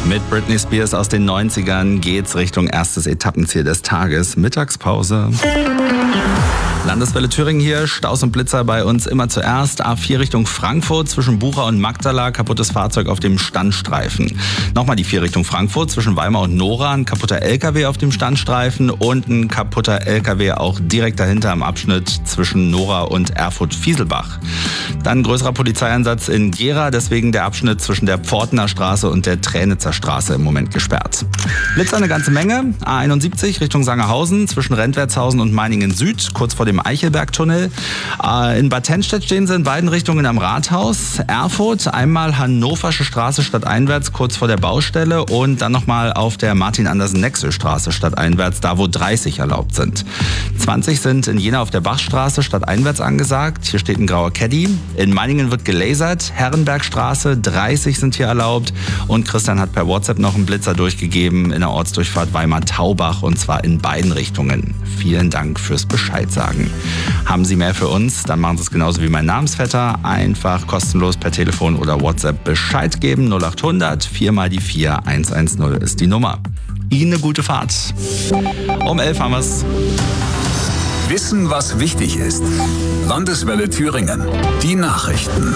Mit Britney Spears aus den 90ern geht's Richtung erstes Etappenziel des Tages. Mittagspause. Landeswelle Thüringen hier, Staus und Blitzer bei uns immer zuerst. A4 Richtung Frankfurt zwischen Bucha und Magdala, kaputtes Fahrzeug auf dem Standstreifen. Nochmal die 4 Richtung Frankfurt zwischen Weimar und Nora, ein kaputter LKW auf dem Standstreifen und ein kaputter LKW auch direkt dahinter am Abschnitt zwischen Nora und Erfurt-Fieselbach. Dann größerer Polizeieinsatz in Gera, deswegen der Abschnitt zwischen der Pfortner Straße und der Tränitzer Straße im Moment gesperrt. Blitzer eine ganze Menge. A71 Richtung Sangerhausen zwischen Rentwertshausen und Meiningen Süd, kurz vor dem Eichelbergtunnel. In Bad Tennstedt stehen sie in beiden Richtungen am Rathaus. Erfurt, einmal Hannoversche Straße stadteinwärts, kurz vor der Baustelle und dann nochmal auf der Martin-Andersen-Nexel-Straße stadteinwärts, da wo 30 erlaubt sind. 20 sind in Jena auf der Bachstraße stadteinwärts angesagt. Hier steht ein grauer Caddy. In Meiningen wird gelasert. Herrenbergstraße, 30 sind hier erlaubt. Und Christian hat per WhatsApp noch einen Blitzer durchgegeben in der Ortsdurchfahrt Weimar-Taubach und zwar in beiden Richtungen. Vielen Dank fürs Bescheid sagen. Haben Sie mehr für uns? Dann machen Sie es genauso wie mein Namensvetter. Einfach kostenlos per Telefon oder WhatsApp Bescheid geben. 0800 4 mal die 4 110 ist die Nummer. Ihnen eine gute Fahrt. Um 11 haben wir's. Wissen, was wichtig ist. Landeswelle Thüringen. Die Nachrichten.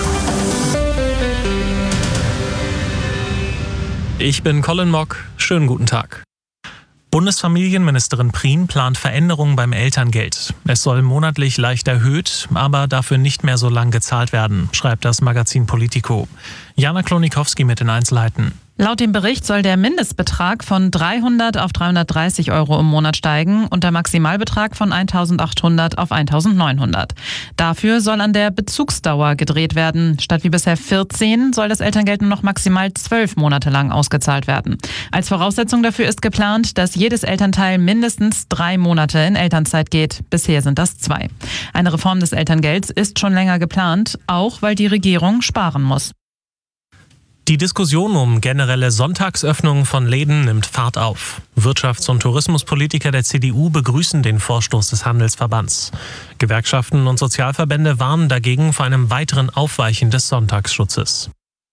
Ich bin Colin Mock. Schönen guten Tag. Bundesfamilienministerin Prien plant Veränderungen beim Elterngeld. Es soll monatlich leicht erhöht, aber dafür nicht mehr so lang gezahlt werden, schreibt das Magazin Politico. Jana Klonikowski mit den Einzelheiten. Laut dem Bericht soll der Mindestbetrag von 300 auf 330 Euro im Monat steigen und der Maximalbetrag von 1.800 auf 1.900. Dafür soll an der Bezugsdauer gedreht werden. Statt wie bisher 14 soll das Elterngeld nur noch maximal 12 Monate lang ausgezahlt werden. Als Voraussetzung dafür ist geplant, dass jedes Elternteil mindestens 3 Monate in Elternzeit geht. Bisher sind das 2. Eine Reform des Elterngelds ist schon länger geplant, auch weil die Regierung sparen muss. Die Diskussion um generelle Sonntagsöffnungen von Läden nimmt Fahrt auf. Wirtschafts- und Tourismuspolitiker der CDU begrüßen den Vorstoß des Handelsverbands. Gewerkschaften und Sozialverbände warnen dagegen vor einem weiteren Aufweichen des Sonntagsschutzes.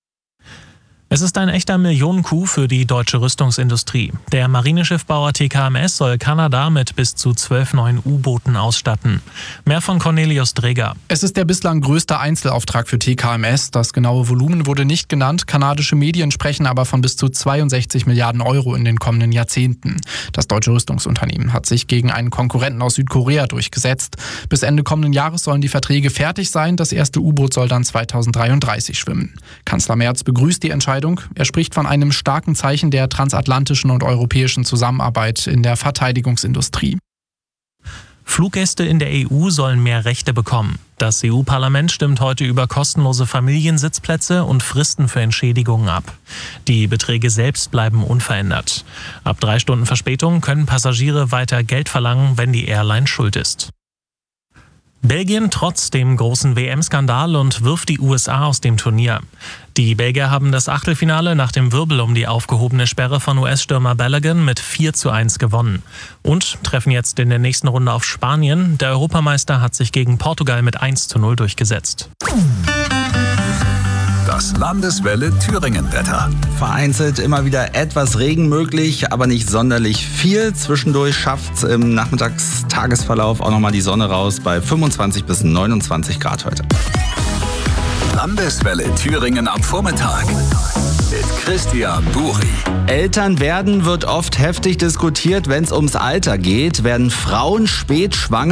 Es ist ein echter Millionencoup für die deutsche Rüstungsindustrie. Der Marineschiffbauer TKMS soll Kanada mit bis zu 12 neuen U-Booten ausstatten. Mehr von Cornelius Dreger. Es ist der bislang größte Einzelauftrag für TKMS. Das genaue Volumen wurde nicht genannt. Kanadische Medien sprechen aber von bis zu 62 Milliarden Euro in den kommenden Jahrzehnten. Das deutsche Rüstungsunternehmen hat sich gegen einen Konkurrenten aus Südkorea durchgesetzt. Bis Ende kommenden Jahres sollen die Verträge fertig sein. Das erste U-Boot soll dann 2033 schwimmen. Kanzler Merz begrüßt die Entscheidung. Er spricht von einem starken Zeichen der transatlantischen und europäischen Zusammenarbeit in der Verteidigungsindustrie. Fluggäste in der EU sollen mehr Rechte bekommen. Das EU-Parlament stimmt heute über kostenlose Familiensitzplätze und Fristen für Entschädigungen ab. Die Beträge selbst bleiben unverändert. Ab 3 Stunden Verspätung können Passagiere weiter Geld verlangen, wenn die Airline schuld ist. Belgien trotz dem großen WM-Skandal und wirft die USA aus dem Turnier. Die Belgier haben das Achtelfinale nach dem Wirbel um die aufgehobene Sperre von US-Stürmer Balogun mit 4:1 gewonnen. Und treffen jetzt in der nächsten Runde auf Spanien. Der Europameister hat sich gegen Portugal mit 1:0 durchgesetzt. Das Landeswelle Thüringen-Wetter. Vereinzelt immer wieder etwas Regen möglich, aber nicht sonderlich viel. Zwischendurch schafft es im Nachmittagstagesverlauf auch nochmal die Sonne raus bei 25 bis 29 Grad heute. Landeswelle Thüringen am Vormittag mit Christian Buri. Eltern werden wird oft heftig diskutiert, wenn es ums Alter geht. Werden Frauen spät schwanger?